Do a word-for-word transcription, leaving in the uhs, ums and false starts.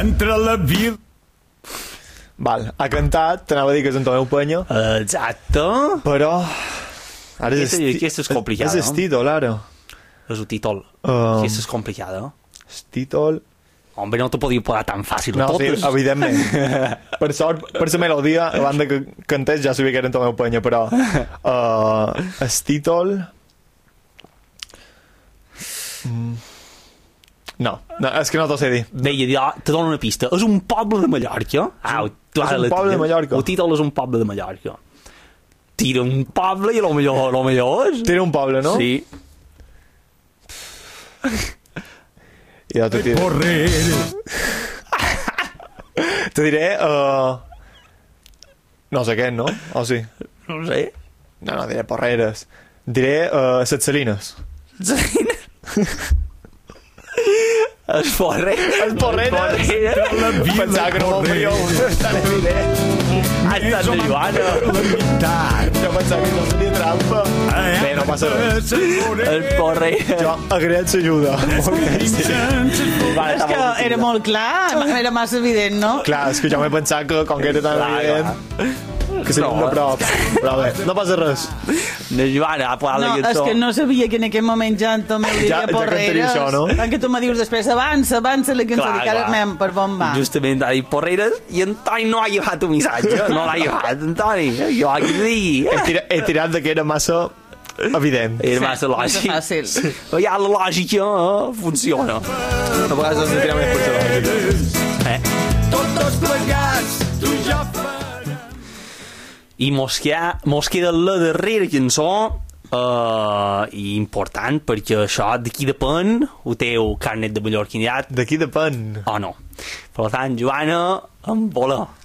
entre la vida... Val, ha cantat, t'anava a dir que és en Tomeu Penya. Exacte. Però... Ara és Aquesta, esti... aquesta és complicada. És el títol, ara. És el títol. Um, Aquesta és complicada. El títol... Home, no t'ho podia posar tan fàcil No, a sí, totes. evidentment. Per sort, per la melodia, a banda que cantés, ja sabia que era en Tomeu Penya, però... Uh, el títol... Mm. No, no, és que no t'ho sé dir. Deia, jo te dono una pista. És un poble de Mallorca. Ah, tu és ara un la poble de tires. Mallorca. El títol és un poble de Mallorca. Tira un poble i lo millor, lo millor és... Tira un poble, no? Sí. I jo t'ho diré. Porrere. Te diré... Uh... No sé què, no? O sí? No ho sé. No, no, diré Porreres. Diré uh, Set Salines. El porrer. El Porreres. Pensava que no m'ho faria tan evident. Ha estat de Joana. Jo pensava que no seria trampa. Bé, no passa res. El porrer. Jo agraït l'ajuda. Vale, És que era molt clar, era massa evident, no? Clar, és que jo m'he pensat que com que era tan Clar, evident... Que seria No. un de prop. Però bé, no passa res. De Joana ha posat No, la és cançó. que no sabia que en aquell moment ja en Tomeu diria Ja- ja cantaria Porreres. això, no? En què tu me dius després, avança, avança la cançó, Clar, dic, ara clar. anem per bon va. Justament ha dit Porreres i en Toni no ha llevat un missatge. No l'ha llevat, en Toni. Jo aquí te digui. He, tira, he tirat de que era massa evident. Era massa lògic. Massa fàcil. Però ja la lògica eh, funciona. A vegades has de tirar més per la lògica. Eh? Tots plegats, tu ja faràs. I mos queda, mos queda la darrera cançó uh, i important perquè això d'aquí depèn ho teu carnet de mallorquinitat D'aquí depèn. o no. Per tant, Joana, en vola.